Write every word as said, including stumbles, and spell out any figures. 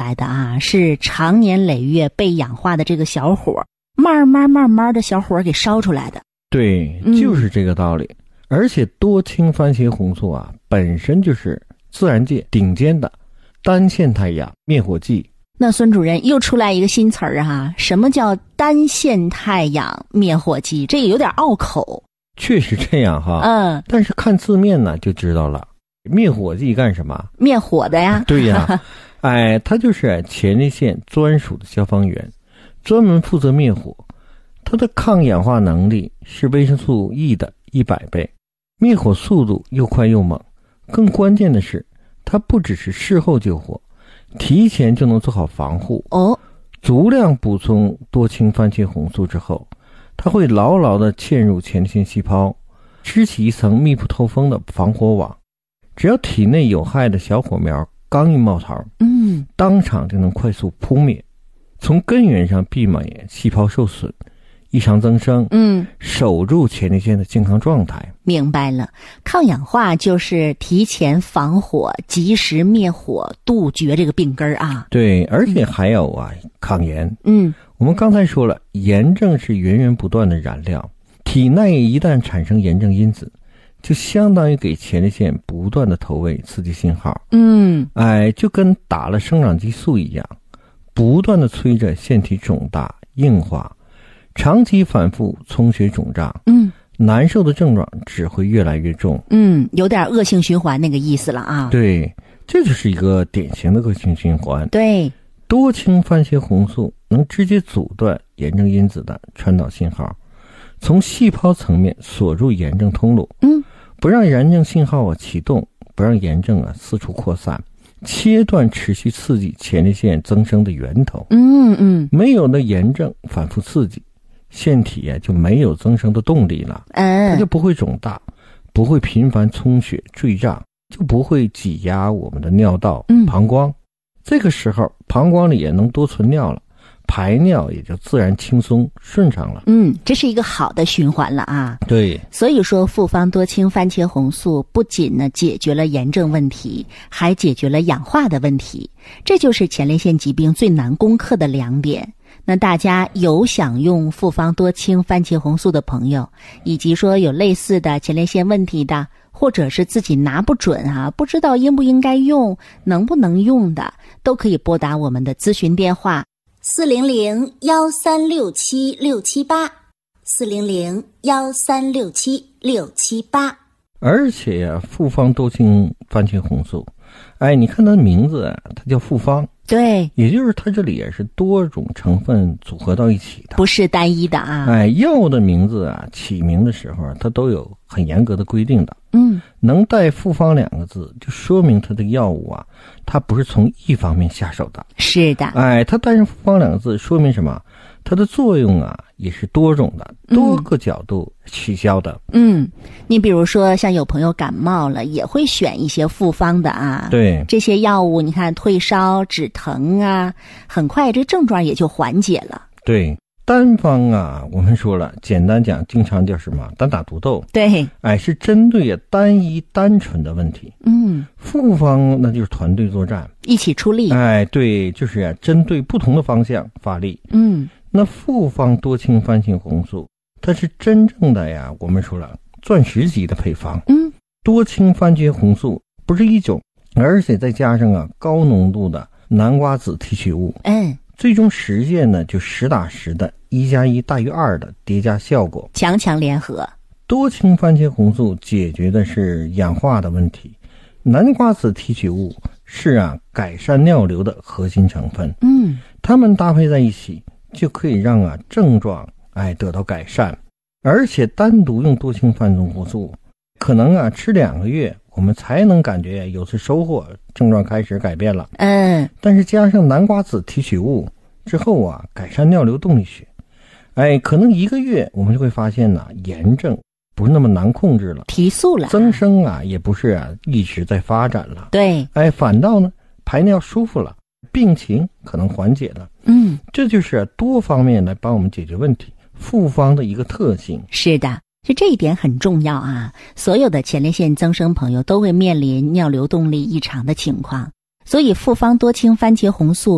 来的啊，是长年累月被氧化的这个小火，慢慢慢慢的小火给烧出来的。 对，就是这个道理。嗯、而且多氢番茄红素啊，本身就是自然界顶尖的单线态氧灭火剂。 那孙主任又出来一个新词儿啊，什么叫单线态氧灭火剂？这个有点拗口。 确实这样哈， 嗯， 但是看字面呢就知道了。灭火剂干什么？ 灭火的呀。 对呀，哎，它就是前列腺专属的消防员，专门负责灭火。它的抗氧化能力是维生素 E 的一百倍，灭火速度又快又猛。更关键的是，它不只是事后救火，提前就能做好防护。 哦， 足量补充多氢番茄红素之后，它会牢牢地嵌入前列腺细胞，织起一层密不透风的防火网。只要体内有害的小火苗刚一冒头， 嗯， 当场就能快速扑灭，从根源上避免细胞受损、异常增生， 嗯， 守住前列腺的健康状态。 明白了，抗氧化就是提前防火、及时灭火、杜绝这个病根啊。 对，而且还有啊，嗯、抗炎。 嗯， 我们刚才说了，炎症是源源不断的燃料，体内一旦产生炎症因子，就相当于给前列腺不断的投喂刺激信号。 嗯， 哎，就跟打了生长激素一样，不断的催着腺体肿大硬化，长期反复充血肿胀， 嗯， 难受的症状只会越来越重。 嗯，有点恶性循环那个意思了啊。 对，这就是一个典型的恶性循环。 对， 多氢番茄红素能直接阻断炎症因子的传导信号，从细胞层面锁住炎症通路， 嗯， 不让炎症信号啊启动，不让炎症啊四处扩散，切断持续刺激前列腺增生的源头。 嗯嗯， 没有了炎症反复刺激，腺体啊就没有增生的动力了， 嗯， 它就不会肿大，不会频繁充血坠胀，就不会挤压我们的尿道、膀胱。嗯、这个时候膀胱里也能多存尿了，排尿也就自然轻松顺畅了。 嗯，这是一个好的循环了啊。 对， 所以说复方多氢番茄红素不仅呢解决了炎症问题，还解决了氧化的问题，这就是前列腺疾病最难攻克的两点。那大家有想用复方多氢番茄红素的朋友，以及说有类似的前列腺问题的，或者是自己拿不准啊，不知道应不应该用，能不能用的，都可以拨打我们的咨询电话四零零幺三六七六七八，四零零幺三六七六七八。 而且呀、啊，复方多氢番茄红素，哎，你看它的名字啊，它叫复方。 对， 也就是它这里也是多种成分组合到一起的， 不是单一的啊。 哎，药物的名字啊，起名的时候它都有很严格的规定的。 嗯， 能带复方两个字，就说明它的药物啊，它不是从一方面下手的。 是的， 哎，它带上复方两个字，说明什么？它的作用啊，也是多种的，多个角度取消的。 嗯，你比如说像有朋友感冒了，也会选一些复方的啊。 对， 这些药物你看退烧止疼啊，很快这症状也就缓解了。 对，单方啊，我们说了，简单讲，经常叫什么单打独斗。 对， 哎，是针对单一单纯的问题。 嗯， 复方那就是团队作战， 一起出力。 哎，对，就是啊，针对不同的方向发力。 嗯。 那复方多氢番茄红素，它是真正的呀，我们说了钻石级的配方。 嗯， 多氢番茄红素不是一种，而且再加上啊高浓度的南瓜子提取物。 嗯， 最终实现呢就实打实的一加一大于二的叠加效果， 强强联合。 多氢番茄红素解决的是氧化的问题，南瓜子提取物是啊改善尿流的核心成分。 嗯， 它们搭配在一起，就可以让啊症状哎得到改善。而且单独用多氢番茄红素，可能啊吃两个月，我们才能感觉有次收获，症状开始改变了。 嗯， 但是加上南瓜子提取物之后啊，改善尿流动力学，哎，可能一个月我们就会发现呢、啊，炎症不是那么难控制了， 提速了， 增生啊也不是啊一直在发展了。 对， 哎，反倒呢排尿舒服了，病情可能缓解了。 嗯， 这就是多方面来帮我们解决问题，复方的一个特性。 是的，就这一点很重要啊！所有的前列腺增生朋友都会面临尿流动力异常的情况，所以复方多氢番茄红素